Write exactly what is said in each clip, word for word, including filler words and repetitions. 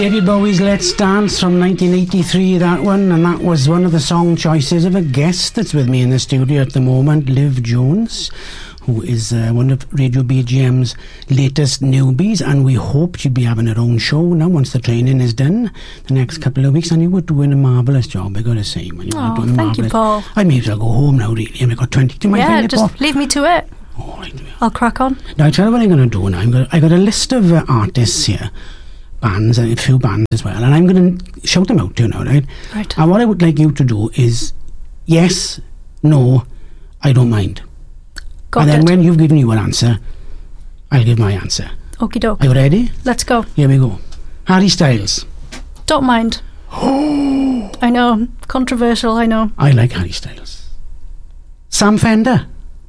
David Bowie's Let's Dance from nineteen eighty-three, that one, and that was one of the song choices of a guest that's with me in the studio at the moment, Liv Jones, who is uh, one of Radio B G M's latest newbies, and we hope she'll be having her own show now once the training is done the next couple of weeks. And you were doing a marvellous job, I gotta say. Man. You oh, were doing thank you, Paul. I may as well go home now, really. I've got twenty. Do you mind yeah, it, just Paul? leave me to it. Oh, right. I'll crack on. Now, I tell you what I'm going to do now. I'm gonna, I got a list of uh, artists here, bands, and a few bands as well, and I'm going to shout them out to you now, right? Right. And what I would like you to do is yes, no, I don't mind. Got and then it. when you've given your answer, I'll give my answer. Okie doke. Are you ready? Let's go. Here we go. Harry Styles. Don't mind. I know. Controversial, I know. I like Harry Styles. Sam Fender.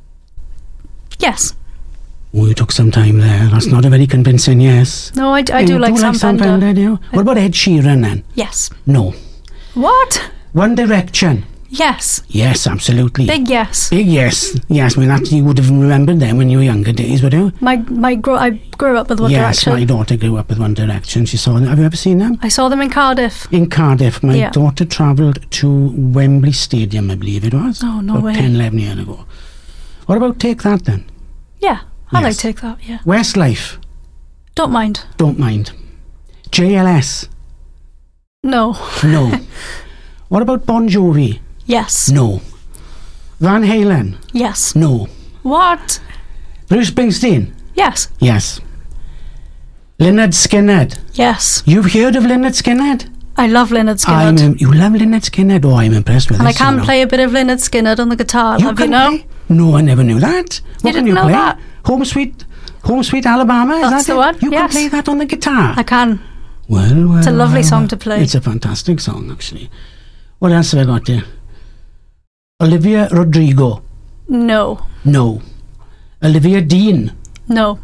Yes. Oh, you took some time there. That's not a very convincing yes. No, I, I do you like do Sam like Sam Fender. Fender, do you? What about Ed Sheeran then? Yes. No. What? One Direction. Yes. Yes, absolutely. Big yes. Big yes. Yes, I mean, that you would have remembered them when you were younger days, would you? My my gro- I grew up with One yes, Direction. my daughter grew up with One Direction. She saw them. Have you ever seen them? I saw them in Cardiff. In Cardiff. My Yeah. daughter travelled to Wembley Stadium, I believe it was. Oh, no about way. ten, eleven years ago. What about Take That then? Yeah, I Yes. like Take That, yeah. Westlife. Don't mind. Don't mind. J L S. No. No. What about Bon Jovi? Yes. No. Van Halen? Yes. No. What? Bruce Springsteen? Yes. Yes. Lynyrd Skynyrd? Yes. You've heard of Lynyrd Skynyrd? I love Lynyrd I'm Skynyrd. im- you love Lynyrd Skynyrd? Oh, I'm impressed with And I this. can you know. play a bit of Lynyrd Skynyrd on the guitar. You Have can you know? play? No, I never knew that. What You can didn't you know play? that? Home Sweet, Home Sweet Alabama. Is That's that the it? one, You can yes. play that on the guitar. I can. Well, well, It's a lovely well, song well. to play. It's a fantastic song, actually. What else have I got there? Olivia Rodrigo? No. No. Olivia Dean? No.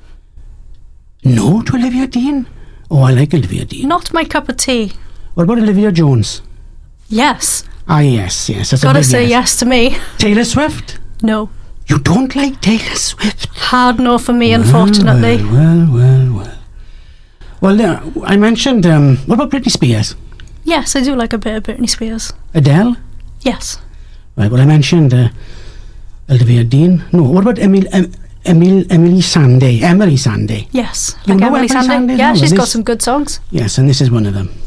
No to Olivia Dean? Oh, I like Olivia Dean. Not my cup of tea. What about Olivia Jones? Yes. Ah, yes, yes. That's a Gotta big say yes. yes to me. Taylor Swift? No. You don't like Taylor Swift? Hard no for me, unfortunately. Well, well, well, well. Well, uh, I mentioned, um, what about Britney Spears? Yes, I do like a bit of Britney Spears. Adele? Yes. Right, well, I mentioned uh, Olivia Dean. No, what about Emil, em, Emil, Emily Sandé? Emily Sandé? Yes. You Like know Emily Emily Sandé? Sandé? Yeah, No, she's this- got some good songs. Yes, and this is one of them.